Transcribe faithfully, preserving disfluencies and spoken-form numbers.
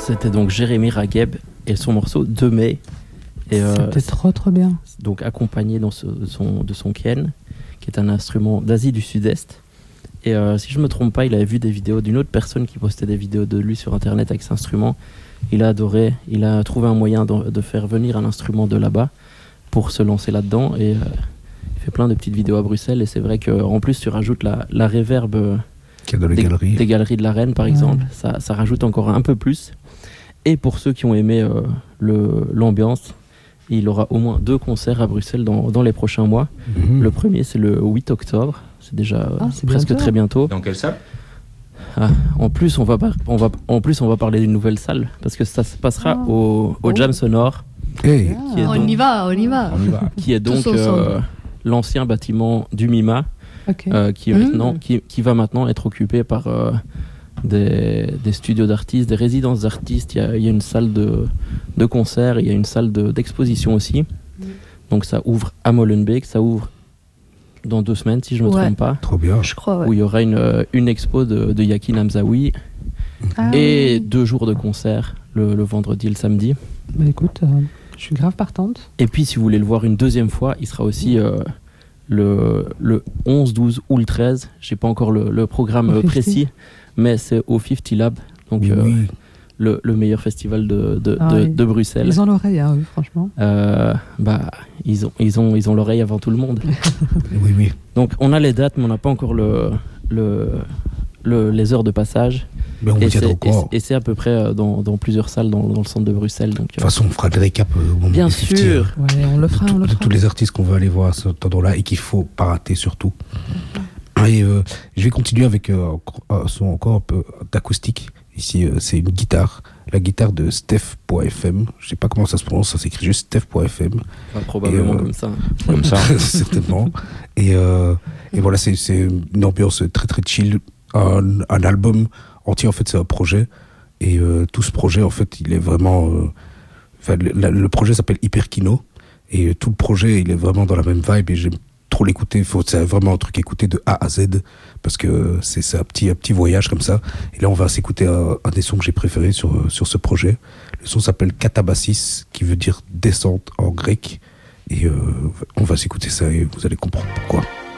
C'était donc Jérémy Ragheb et son morceau deux mai. Et, euh, C'était trop trop bien. Donc accompagné dans ce, de, son, de son khen, qui est un instrument d'Asie du Sud-Est. Et euh, si je me trompe pas, il avait vu des vidéos d'une autre personne qui postait des vidéos de lui sur internet avec cet instrument. Il a adoré, il a trouvé un moyen de, de faire venir un instrument de là-bas pour se lancer là-dedans. Et euh, il fait plein de petites vidéos à Bruxelles. Et c'est vrai qu'en plus, tu rajoutes la, la réverb Qu'il y a dans les des, galeries. des galeries de la Reine, par Ouais. exemple. Ça, ça rajoute encore un peu plus. Et pour ceux qui ont aimé euh, le, l'ambiance, il aura au moins deux concerts à Bruxelles dans, dans les prochains mois. Mmh. Le premier, c'est le huit octobre. C'est déjà Ah, c'est presque bientôt. très bientôt. Dans quelle salle? Ah, en, plus, on va par- on va, en plus, on va parler d'une nouvelle salle parce que ça se passera Ah. au, au Oh. Jam Sonore, Hey. qui est On donc, y va, on y va. On y va. qui est donc Tous ensemble. euh, l'ancien bâtiment du MIMA, Ok. euh, qui, est Mmh. maintenant, qui, qui va maintenant être occupé par euh, des, des studios d'artistes, des résidences d'artistes. Il y a, il y a une salle de, de concert, il y a une salle de, d'exposition aussi. Donc ça ouvre à Molenbeek, ça ouvre dans deux semaines si je ne me Ouais. trompe pas, Trop bien. Je crois, ouais. où il y aura une, euh, une expo de, de Yakin Hamzaoui Ah, et oui. deux jours de concert, le, le vendredi et le samedi. Bah écoute, euh, je suis grave partante. Et puis si vous voulez le voir une deuxième fois, il sera aussi euh, le, le onze, douze ou le treize. J'ai pas encore le, le programme Au euh, cinquante. précis, mais c'est au cinquante Lab, donc euh, Oui. le, le meilleur festival de, de, Ah de, oui. de Bruxelles. Ils ont l'oreille, hein, eux, franchement. Euh, bah, ils ont, ils ont, ils ont l'oreille avant tout le monde. Oui, oui. Donc on a les dates, mais on n'a pas encore le, le, le- les heures de passage. Mais on Et vous tiendra c'est, au courant. et c'est- et c'est à peu près euh, dans, dans plusieurs salles dans, dans le centre de Bruxelles. Donc, De toute façon, on fera le récap euh, au moment bien des cinquante, sûr. Ouais, on le de, fera, tout- on le de fera. tous les artistes qu'on va aller voir à cet endroit-là et qu'il faut pas rater surtout. Et euh, je vais continuer avec euh, encore- un son encore un peu d'acoustique. Ici, euh, c'est une guitare, la guitare de Steph point F M. Je sais pas comment ça se prononce, ça s'écrit juste Steph point F M. Enfin, probablement Et, euh, comme ça. Comme ça. Certainement. Et, euh, et voilà, c'est, c'est une ambiance très très chill. Un, un album entier, en fait, c'est un projet. Et euh, tout ce projet, en fait, il est vraiment. euh, enfin, le, la- le projet s'appelle Hyperkino. Et euh, tout le projet, il est vraiment dans la même vibe. Et j'aime trop l'écouter. Faut, c'est vraiment un truc écouté de A à Z. Parce que c'est, c'est un, petit, un petit voyage comme ça. Et là, on va s'écouter un, un des sons que j'ai préférés sur, sur ce projet. Le son s'appelle Katabasis, qui veut dire descente en grec. Et euh, on va s'écouter ça et vous allez comprendre pourquoi.